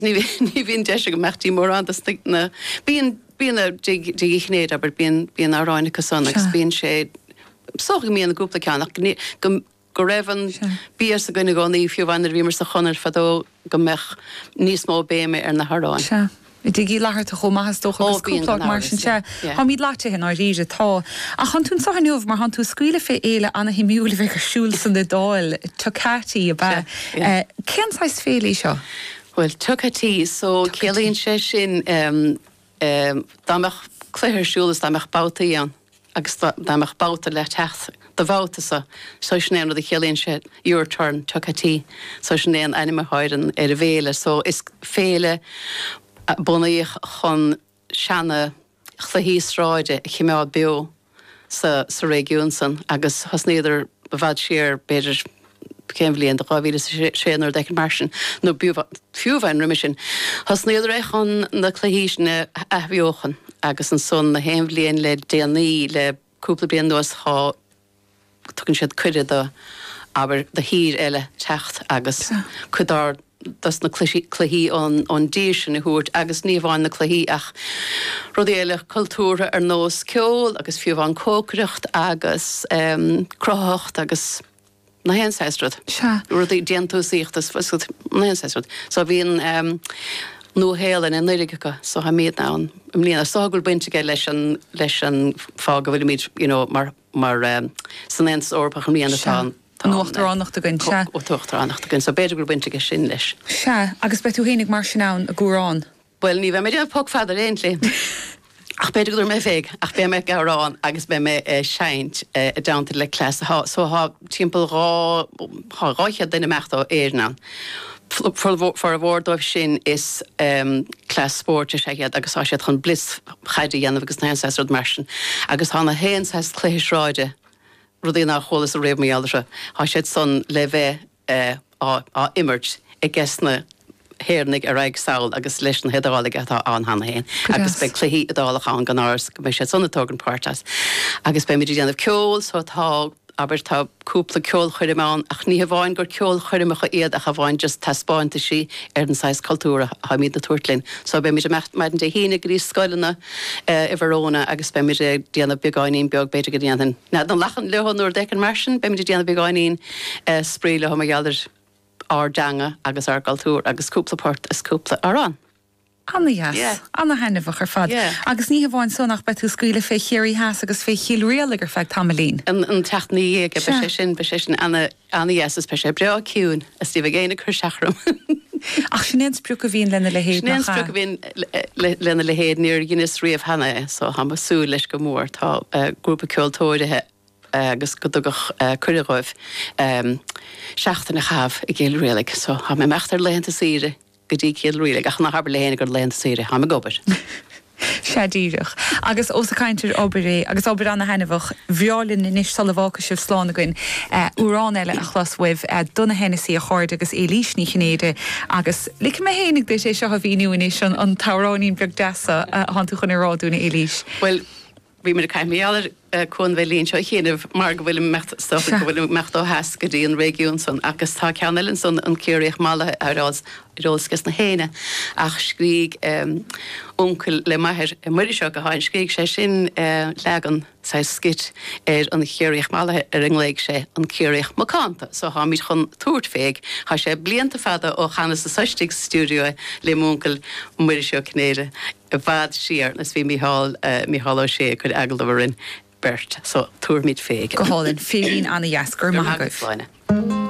Ní bhíon de go mechtí mór an na bíana dínéad aber bíon áráinna san agus bíon sé soga mííon grúpla ceannach go raibhann bí a gine gáí fiúhhainnar bhímar sa chonar fadó go mech níos mó béime ar na Harráin. Di í lethir a chomachchas dochaúpla mar sin se. Tá míad láte hin á ríide tá. A chan tún sahanúh mar han tú scuile fé éile anna hí miúla bheith siúil san de dáil tucatí a bheith. Ceanáis félí seo? Well, tucatí, so célíonn sé sin dámach chluirsúlas dámach bátaí an, agus dámach báta le techt. Da bhátasa, so snéan a chéalaonn sé your turn tucatí, so snéan anime háiran ar a bhéle, so is féle bunaíoch chun seanna chluhíosráide chimeád bio sa régiún san, agus hasnéidir bhd siar beidir céimhlíon de gáhíle séanar d mar sin nó fiúhhain riimi sin. Hasnéidir é chun na chluhíisna a bheochan agus an son na héimhlíon le déanaí le cúpla bliain nuas há tugann siad cuiide aber de hír eile techt agus chudár das na chluhí an dísin na húirt agus níomháin na chluhí ach rudí eile cultúra ar nós ceol agus fiúhhain cócreacht agus crochacht agus na héansáisrad. Rudí déantúsíochttas na héansáisrad. So bhíon nó héalan in nuirigecha so ha míad ná mlíana sagúil buinte leis an fág a bhfuil míid mar san éans orpach an mlíana tá. Nuachtaránach a gin se. Tuachtaránach a gin, so beidir gur buinte sin leis. Se, agus betú hénig mar sinán a gúrán. Well, ní bheith méidir pog fadar réintli. Ach beidir gur mé féig, ach be me gárán agus be me seint downta le clas. So ha timppel ráiche duine mechtá éirna. For a bhórdóibh sin is clas sport séad agus á séad chun blis chaide dhéanamh agus nahéansáisrad mar sin. Agus hána héansáis chléisráide rudí nach cholas a réimíáilre, há séad son le bheith á immert I gceasna héirnig a raig saoil agus leis an headálaigh atá anhanana héin. Agus be chluhí adálacha an gan áras go mé sé sonnatógan páirtas. Agus be miidir déanamh ceol, so tá aber tá cúpla ceol chuirimán ach ní bháin gur ceol chuirimecha iad a bháin just taspáinte sí ar an sais cultúra ha míad na tuairtlinn. So be miidir meid de hína rí scoilena I Verona agus be miidir déanamh beáinín beag beidir go déanaan. Na an lachan lehanúir decan mar sin, be miidir déanamh beáinín spríle ha geallar ardanga agus ar cultúr agus cúplaport is cúpla arán. Anna yes, Anna hennefach ar fad. Agus ní bháin sonach betú scuile fé chéirí heas agus fé chiil réalagar feag tamlín. An teachnaí ag be sin Anna yes is pe sé bre ciún a tí bh géine chu seachram. Ach sin sprúca bhíon lena le héad. Sin sprúca bhíon lena le héad níor gginnis riamh hena so ha masú leis go mór tá grúpa ceoltóirithe agus go dugach cuireáibh seachtainna chah I ggéil réalaigh, so ha mé meachtar leanta síre go dtí céal réalaigh ach nach habar lehéna gur leanta síre ha me gobar. sé díirech. Agus os a caiintir obair agus obair anna henefach bheolinn in is salvácha sibh sláánna goin úrán eile a chlasfuibh donna Hennessy a cháirde agus élísní chinnéide agus lik me hénig de sé seo a bhíú in is an táránín beag deasa hanú chun ráúna élís. Well, bhí mar a caiimíálar chun bhélíonn seo chéanamh mar go bhfuil bhfuil mecht ó heas go dtí an régiún san agus tá ceannailinn san an céiríoch mála arrásgus na héine ach scríg uncle le maithir muidir seo go háin scríg sé sin legan sa skit an chéiríoch mála ar ringléig sé an céiríoch macánta, so há míid chun túirt féig há sé blianta fada ó chanas sa Soistig Studio le múncail muidir seo cnéide a bhd siar nas bhí Mícheál ó sé chud agaldh rin Bert, so túr míid féig. Go hálinn, fílín Anna Jasgur, maithagah.